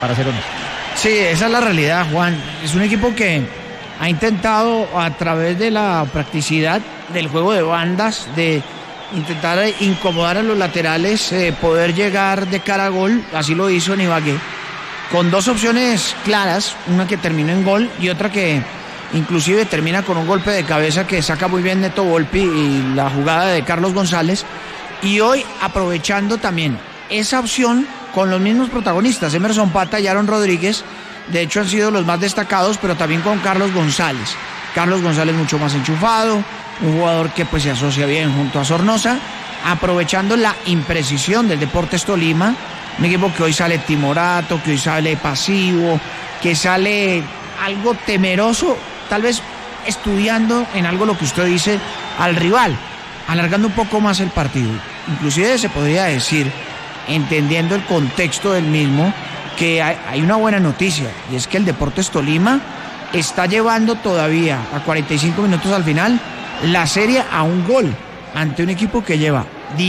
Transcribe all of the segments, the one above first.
para ser honesto. Sí, esa es la realidad, Juan. Es un equipo que ha intentado a través de la practicidad del juego de bandas, de intentar incomodar a los laterales, poder llegar de cara a gol. Así lo hizo en Ibagué, con dos opciones claras, una que terminó en gol y otra que inclusive termina con un golpe de cabeza que saca muy bien Neto Volpi y la jugada de Carlos González. Y hoy aprovechando también esa opción con los mismos protagonistas, Emerson Pata y Aaron Rodríguez, de hecho han sido los más destacados, pero también con Carlos González. Carlos González mucho más enchufado, un jugador que pues se asocia bien junto a Sornosa, aprovechando la imprecisión del Deportes Tolima, un equipo que hoy sale timorato, que hoy sale pasivo, que sale algo temeroso, tal vez estudiando en algo lo que usted dice al rival, alargando un poco más el partido. Inclusive se podría decir, entendiendo el contexto del mismo, que hay una buena noticia, y es que el Deportes Tolima está llevando todavía a 45 minutos al final la serie a un gol ante un equipo que lleva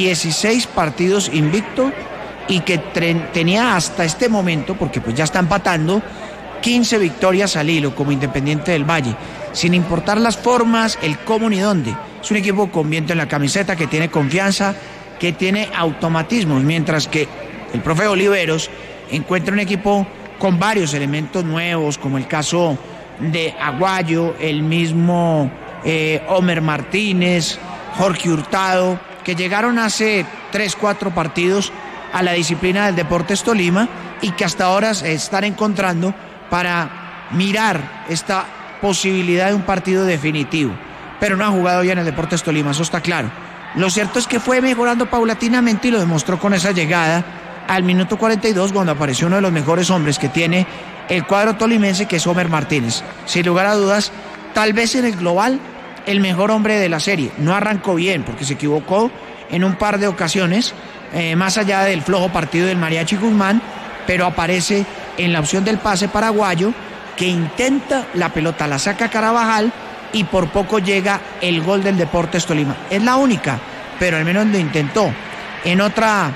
16 partidos invicto y que tenía hasta este momento, porque pues ya está empatando, 15 victorias al hilo como Independiente del Valle, sin importar las formas, el cómo ni dónde. Es un equipo con viento en la camiseta, que tiene confianza, que tiene automatismos, mientras que el profe Oliveros encuentra un equipo con varios elementos nuevos, como el caso de Aguayo, el mismo Homer Martínez, Jorge Hurtado, que llegaron hace 3-4 partidos a la disciplina del Deportes Tolima y que hasta ahora se están encontrando para mirar esta posibilidad de un partido definitivo. Pero no ha jugado ya en el Deportes Tolima, eso está claro. Lo cierto es que fue mejorando paulatinamente y lo demostró con esa llegada al minuto 42, cuando apareció uno de los mejores hombres que tiene el cuadro tolimense, que es Homer Martínez. Sin lugar a dudas, tal vez en el global, el mejor hombre de la serie. No arrancó bien porque se equivocó en un par de ocasiones, más allá del flojo partido del Mariachi Guzmán, pero aparece en la opción del pase paraguayo, que intenta la pelota, la saca Carabajal y por poco llega el gol del Deportes Tolima. Es la única, pero al menos lo intentó. En otra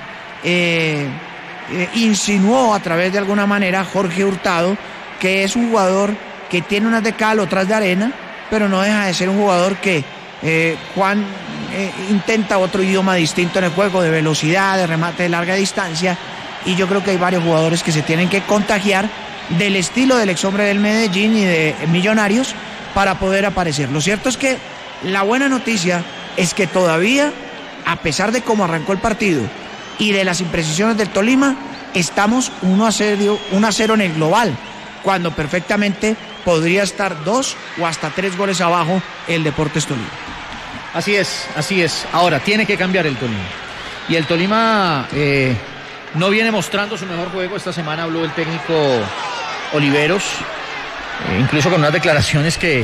insinuó a través de alguna manera Jorge Hurtado, que es un jugador que tiene unas de cal, otras de arena, pero no deja de ser un jugador que Juan intenta otro idioma distinto en el juego, de velocidad, de remate de larga distancia, y yo creo que hay varios jugadores que se tienen que contagiar del estilo del exhombre del Medellín y de Millonarios para poder aparecer. Lo cierto es que la buena noticia es que todavía, a pesar de cómo arrancó el partido y de las imprecisiones del Tolima, estamos 1-0 en el global, cuando perfectamente podría estar 2 o hasta 3 goles abajo el Deportes Tolima. Así es. Ahora, tiene que cambiar el Tolima. Y el Tolima no viene mostrando su mejor juego. Esta semana habló el técnico Oliveros, incluso con unas declaraciones que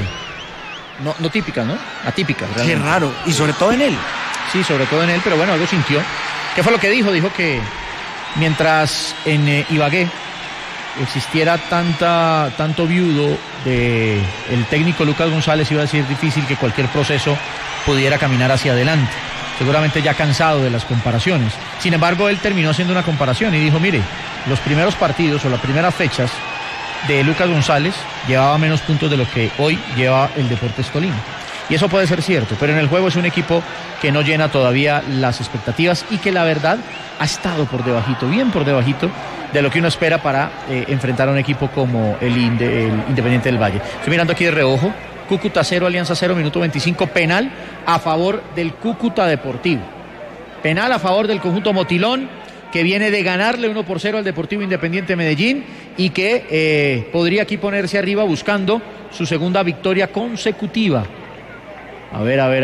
no típicas, ¿no? Atípicas, realmente. Qué raro, y sobre todo en él. Sí, sobre todo en él, pero bueno, algo sintió. ¿Qué fue lo que dijo? Dijo que mientras en Ibagué existiera tanto viudo de el técnico Lucas González, iba a ser difícil que cualquier proceso pudiera caminar hacia adelante. Seguramente ya cansado de las comparaciones. Sin embargo, él terminó haciendo una comparación y dijo, mire, los primeros partidos o las primeras fechas de Lucas González llevaba menos puntos de lo que hoy lleva el Deportes Tolima. Y eso puede ser cierto, pero en el juego es un equipo que no llena todavía las expectativas y que la verdad ha estado por debajito, bien por debajito de lo que uno espera para enfrentar a un equipo como el Independiente del Valle. Estoy mirando aquí de reojo, Cúcuta 0, Alianza 0, minuto 25, penal a favor del Cúcuta Deportivo. Penal a favor del conjunto Motilón, que viene de ganarle 1-0 al Deportivo Independiente Medellín y que podría aquí ponerse arriba buscando su segunda victoria consecutiva. A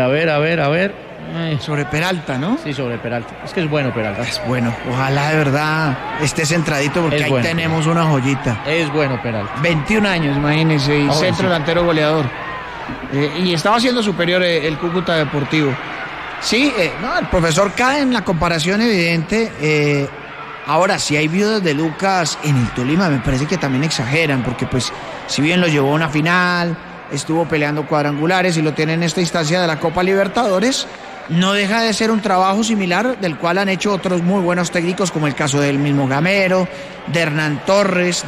ver. Sobre Peralta, ¿no? Sí, sobre Peralta. Es que es bueno Peralta. Es bueno. Ojalá de verdad esté centradito, porque ahí tenemos una joyita. Es bueno Peralta. 21 años, imagínense, y centro delantero goleador. Y estaba siendo superior el Cúcuta Deportivo. Sí, el profesor cae en la comparación evidente. Ahora, si hay viudas de Lucas en el Tolima, me parece que también exageran, porque pues si bien lo llevó a una final, estuvo peleando cuadrangulares y lo tiene en esta instancia de la Copa Libertadores, no deja de ser un trabajo similar del cual han hecho otros muy buenos técnicos, como el caso del mismo Gamero, de Hernán Torres,